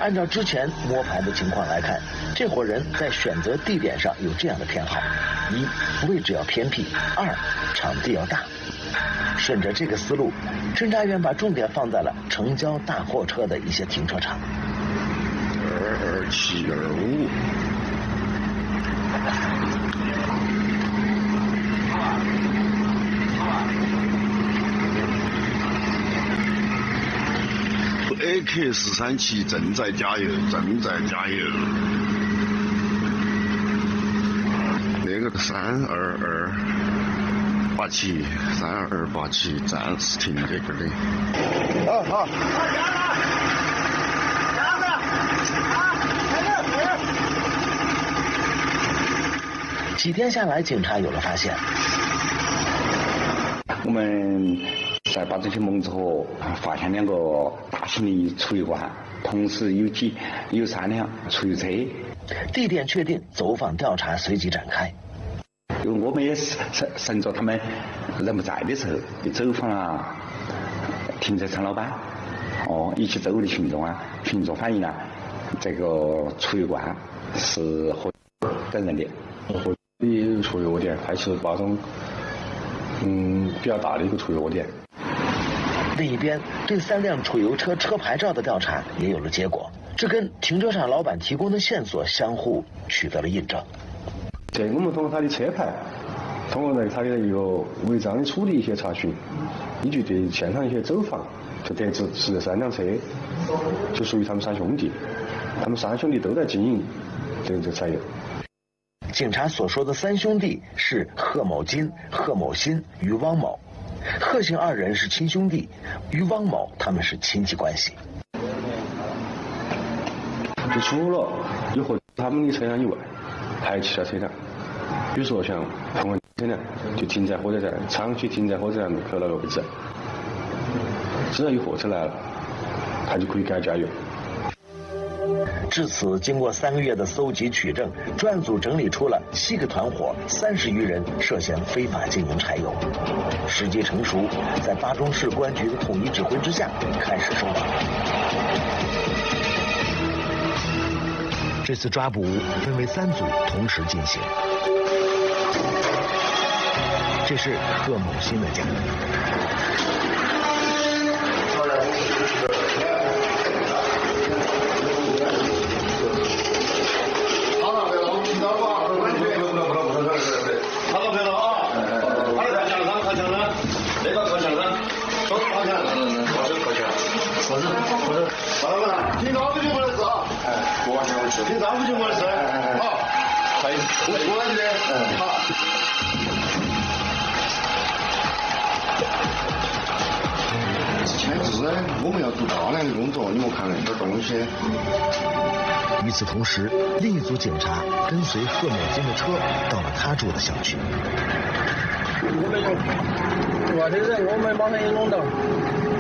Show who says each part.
Speaker 1: 按照之前摸排的情况来看，这伙人在选择地点上有这样的偏好：一，位置要偏僻；二，场地要大。顺着这个思路，侦查员把重点放在了城郊大货车的一些停车场。
Speaker 2: 22725。AK437正在加油，正在加油。那个32287，暂时停这个的。好。
Speaker 1: 几天下来，警察有了发现。
Speaker 3: 我们在把这些蒙之后，发现2个大型的储油罐，同时有3辆储油车。
Speaker 1: 地点确定，走访调查随即展开。
Speaker 3: 因为我们也是趁着他们人不在的时候，走访了停车场老板，以及周围的群众啊。群众反映呢，这个储油罐是何等人的。
Speaker 4: 的储油窝点，它是把种比较大的一个储油窝点。
Speaker 1: 另一边，对3辆储油车车牌照的调查也有了结果，这跟停车场老板提供的线索相互取得了印证。
Speaker 4: 我们通过他的车牌，通过他的一个违章的处理一些查询，依据对现场一些走访，就得知是这3辆车就属于他们3兄弟，他们3兄弟都在经营这个柴油。
Speaker 1: 警察所说的3兄弟是贺某金、贺某新与汪某，贺姓2人是亲兄弟，与汪某他们是亲戚关系。
Speaker 4: 就除了有和他们的车辆以外，还有其他车辆，比如说像同安车辆就停在火车站，长期停在火车站门口那个位置，只要有货车来了，他就可以改加油。
Speaker 1: 至此，经过3个月的搜集取证，专案组整理出了7个团伙，30余人涉嫌非法经营柴油。时机成熟，在巴中市公安局的统一指挥之下，开始收网。这次抓捕分为3组同时进行。这是贺某新的家。
Speaker 2: 平常不就没事？好，可以。我这边好。签字，我们要做大量的工作，你们看那点东西。
Speaker 1: 与此同时，另一组警察跟随贺某金的车到了他住的小区。
Speaker 5: 我们有，外头人我们马上也弄到。